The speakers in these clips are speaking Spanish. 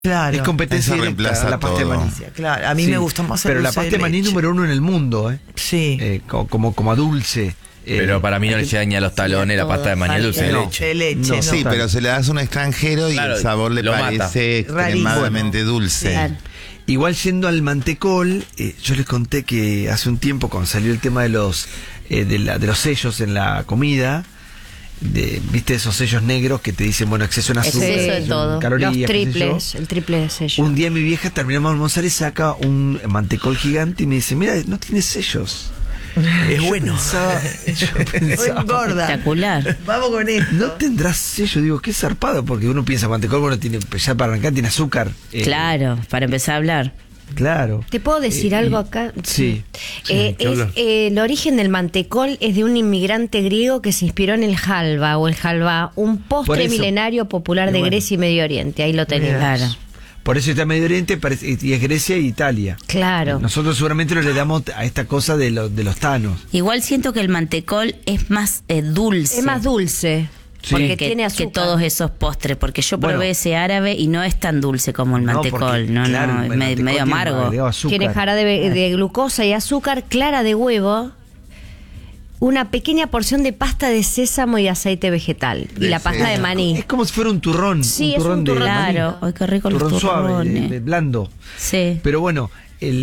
Claro. Es competencia Eso directa reemplaza la pasta de todo. maní. Claro, a mí me gusta más el Pero la dulce pasta de maní leche. número 1 en el mundo, Sí. como a dulce. Pero para mí no le llega ni a los talones la pasta de maní el dulce de No. leche. De leche, No, no. Sí, pero se le das a un extranjero y Claro, el sabor le lo mata. parece extremadamente dulce. Claro. Igual yendo al mantecol, yo les conté que hace un tiempo cuando salió el tema de los sellos en la comida, viste esos sellos negros que te dicen, bueno, exceso en azúcar, Exceso de todo. calorías, Los qué sé yo. triples, el triple de sello. Un día mi vieja terminamos de almorzar y saca un mantecol gigante y me dice, mira, no tiene sellos. Es bueno. Yo pensaba, Engorda. Espectacular. Vamos con esto. no tendrás sello, digo, qué zarpado, porque uno piensa mantecol, bueno, tiene, ya para arrancar tiene azúcar. Claro, para empezar a hablar. Claro. ¿Te puedo decir algo acá? Sí. El origen del mantecol es de un inmigrante griego que se inspiró en el halva o el halva, un Por postre eso. milenario popular Y de bueno. Grecia y Medio Oriente. Ahí lo tenés. Mirá. Claro. Por eso está Medio Oriente y es Grecia e Italia. Claro. Nosotros seguramente lo le damos a esta cosa de los tanos. Igual siento que el mantecol es más dulce. Es más dulce. Sí. Porque que, tiene que azúcar. todos esos postres, porque yo Bueno. probé ese árabe y no es tan dulce como el mantecol, porque, no, claro, no, el es mantecol medio tiene amargo. agregado azúcar. Tiene jarabe de glucosa y azúcar, clara de huevo, una pequeña porción de pasta de sésamo y aceite vegetal. Y De la pasta de sésamo. maní. Es como si fuera un turrón. Sí, es un de turrón. maní. Claro, ay, qué rico los Turrón suave, turrones. blando. Sí. Pero bueno,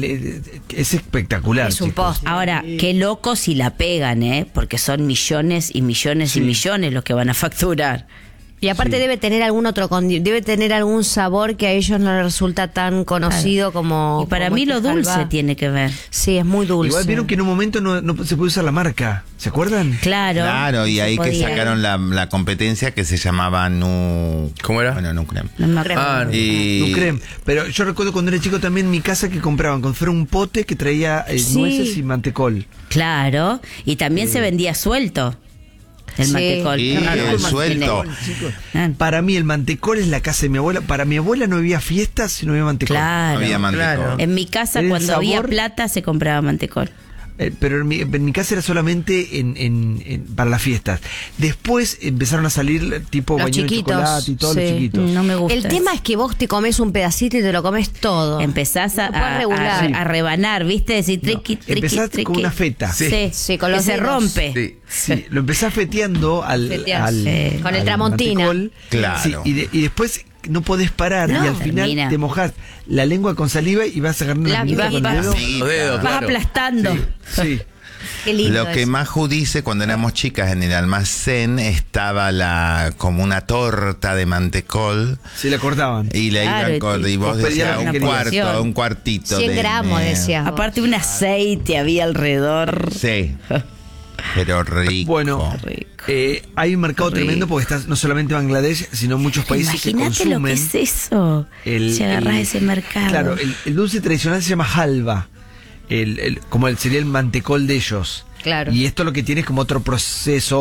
es espectacular. Es un chicos. postre. Ahora, qué loco si la pegan, porque son millones y millones y millones los que van a facturar. Y aparte Sí. debe tener algún otro debe tener algún sabor que a ellos no les resulta tan conocido como. Y para como mí este lo dulce halva. tiene que ver. Sí, es muy dulce. Igual vieron que en un momento no se puede usar la marca. ¿Se acuerdan? Claro. Claro, y se ahí que podía. sacaron la competencia que se llamaba ¿Cómo era? Bueno, Nucrem. No me acuerdo. Ah, Y No creen. Pero yo recuerdo cuando era chico también en mi casa que compraban, cuando fuera un pote que traía Sí. nueces y mantecol. Claro, y también se vendía suelto el Sí. mantecol. Y el suelto. Ah, Para mí el mantecol es la casa de mi abuela. Para mi abuela no había fiestas si no había mantecol. Claro. Había mantecol. Claro. En mi casa, El cuando había sabor- plata, se compraba mantecol. Pero en mi casa era solamente para las fiestas. Después empezaron a salir tipo Los baño de chiquitos, chocolate y todos sí. los chiquitos. No me gusta. El tema es que vos te comes un pedacito y te lo comes todo. Empezás No puedes regular. a rebanar, ¿viste? Decir triqui, triqui, Empezás triqui. con una feta. Sí, Sí, con que los se dedos. rompe. Sí. Sí, lo empezás feteando Feteás, sí. Con el al tramontina. mantecol. Claro. Sí, y después no podés parar No, y al final termina. te mojás la lengua con saliva y vas agarrando la La- mitad y con el vas- dedo. Sí, Los dedos, Vas claro. aplastando. Sí. Qué lindo. Lo que eso. Maju dice, cuando éramos chicas en el almacén estaba como una torta de mantecol Se la cortaban. y la Claro, y vos vos pedías decías lo que querías. un cuartito 100 gramos, decía. Aparte un aceite había alrededor. Sí, pero rico. Bueno, hay un mercado Rico. tremendo porque está no solamente Bangladesh, sino muchos países que Imagínate lo que consumen. es eso. Si agarrás ese mercado. Claro, el dulce tradicional se llama halva, sería el mantecol de ellos. Claro. Y esto lo que tiene es como otro proceso,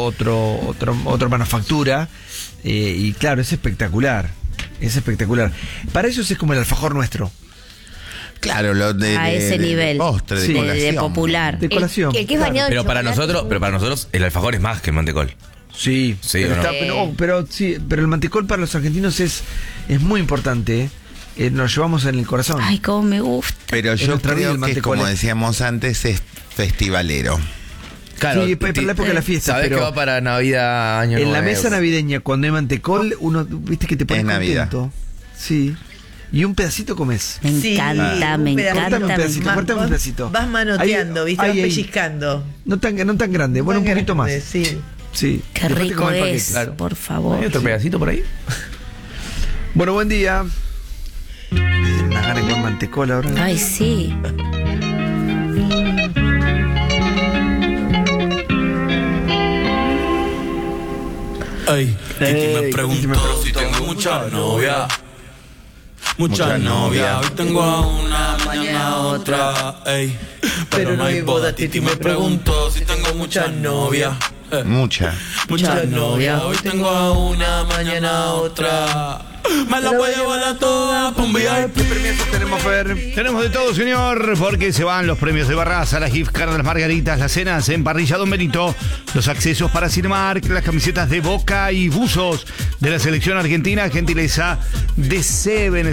otra manufactura. Y claro, es espectacular. Es espectacular. Para ellos es como el alfajor nuestro. Claro, lo de A ese nivel. postre, de Sí. de colación. popular. De colación. el que es claro. bañado en Pero para chocolate. nosotros el alfajor es más que el mantecol. Sí, Sí, pero, ¿o no? pero el mantecol para los argentinos es muy importante. Nos llevamos en el corazón. Ay, cómo me gusta. Pero Es yo nuestra vida, creo el que, mantecol. como decíamos antes, es festivalero. Claro, Sí, para la época de la fiesta. Sabés pero que va para Navidad, Año en Nuevo. la mesa navideña, cuando hay mantecol, uno, viste que te pones Es Navidad. contento. Sí. Y un pedacito comes. Me Sí, encanta, un me pedacito. encanta. Cortame un pedacito, Más- cortame un vas- pedacito. Vas manoteando, Ahí, ¿viste? ahí, Vas ahí. pellizcando. No tan grande, bueno, un Más poquito grande, más. Sí. Sí. Qué Después te rico comes el paquete. es, claro. por favor. ¿Hay otro pedacito por ahí? Bueno, buen día. Me dieron unas ganas de comer mantecol ahora. Ay, sí. Ey, Titi me Ey, preguntó Titi me preguntó. si tengo muchas novias. Muchas Muchas novias, novias. hoy tengo a una, mañana a otra. Ey, pero no hay boda. Titi me preguntó si tengo muchas novias. Mucha. Muchas novias, hoy tengo a una, mañana a otra. Me la voy a llevar a toda pa' un VIP. Tenemos, Fer. Tenemos de todo, señor, porque se van los premios de Barraza, las gift cards, las margaritas, las cenas en Parrilla Don Benito, los accesos para Cinemark, las camisetas de Boca y buzos de la selección argentina, gentileza de Seven.